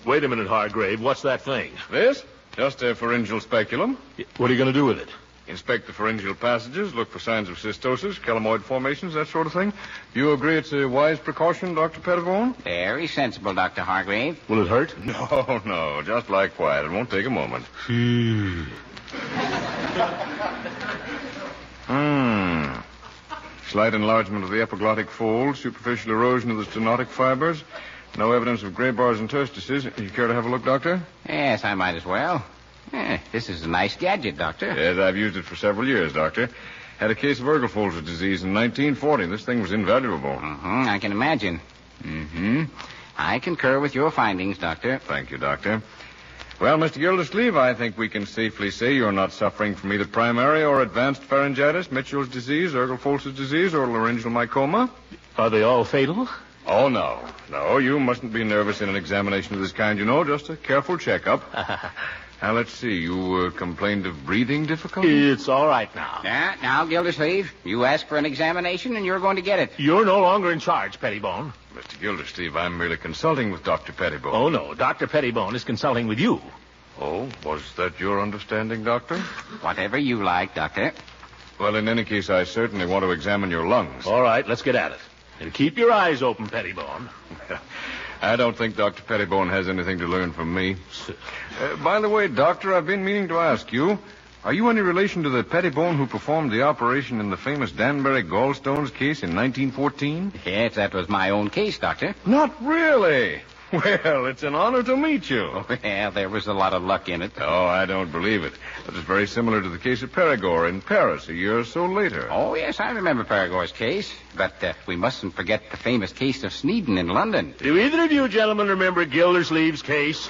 Wait a minute, Hargrave. What's that thing? This? Just a pharyngeal speculum. What are you going to do with it? Inspect the pharyngeal passages, look for signs of cystosis, chelamoid formations, that sort of thing. You agree it's a wise precaution, Dr. Pettibone? Very sensible, Dr. Hargrave. Will it hurt? No. Just lie quiet. It won't take a moment. Slight enlargement of the epiglottic fold, superficial erosion of the stenotic fibers. No evidence of Graybar's interstices. You care to have a look, Doctor? Yes, I might as well. This is a nice gadget, Doctor. Yes, I've used it for several years, Doctor. Had a case of Ergelfolter's disease in 1940. This thing was invaluable. I can imagine. I concur with your findings, Doctor. Thank you, Doctor. Well, Mr. Gildersleeve, I think we can safely say you're not suffering from either primary or advanced pharyngitis, Mitchell's disease, Ergelfolter's disease, or laryngeal mycoma. Are they all fatal? Oh, no. No, you mustn't be nervous in an examination of this kind, you know. Just a careful checkup. Now, let's see. You complained of breathing difficulty? It's all right now. Now, Gildersleeve, you asked for an examination, and you're going to get it. You're no longer in charge, Pettibone. Mr. Gildersleeve, I'm merely consulting with Dr. Pettibone. Oh, no. Dr. Pettibone is consulting with you. Oh, was that your understanding, Doctor? Whatever you like, Doctor. Well, in any case, I certainly want to examine your lungs. All right, let's get at it. And keep your eyes open, Pettibone. I don't think Dr. Pettibone has anything to learn from me. By the way, Doctor, I've been meaning to ask you, are you any relation to the Pettibone who performed the operation in the famous Danbury gallstones case in 1914? Yes, that was my own case, Doctor. Not really. Well, it's an honor to meet you. Well, there was a lot of luck in it. Oh, I don't believe it. That is very similar to the case of Perigord in Paris a year or so later. Oh, yes, I remember Perigord's case. But we mustn't forget the famous case of Sneeden in London. Do either of you gentlemen remember Gildersleeve's case?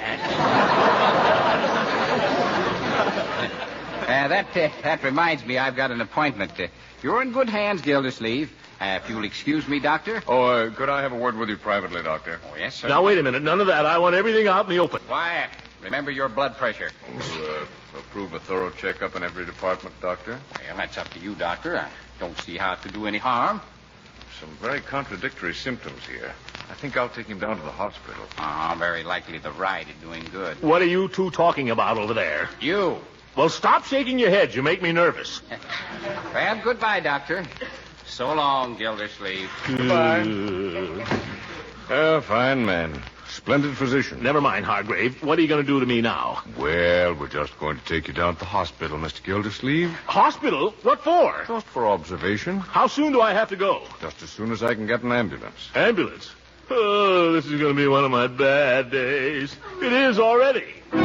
That reminds me, I've got an appointment. You're in good hands, Gildersleeve. If you'll excuse me, Doctor. Oh, could I have a word with you privately, Doctor? Oh, yes, sir. Now, wait a minute. None of that. I want everything out in the open. Quiet. Remember your blood pressure. Approve a thorough checkup in every department, Doctor? Well, that's up to you, Doctor. I don't see how it could do any harm. Some very contradictory symptoms here. I think I'll take him down to the hospital. Very likely the ride is doing good. What are you two talking about over there? You. Well, stop shaking your head. You make me nervous. Well, goodbye, Doctor. So long, Gildersleeve. Goodbye. Fine man. Splendid physician. Never mind, Hargrave. What are you going to do to me now? Well, we're just going to take you down to the hospital, Mr. Gildersleeve. Hospital? What for? Just for observation. How soon do I have to go? Just as soon as I can get an ambulance. Ambulance? Oh, this is going to be one of my bad days. It is already.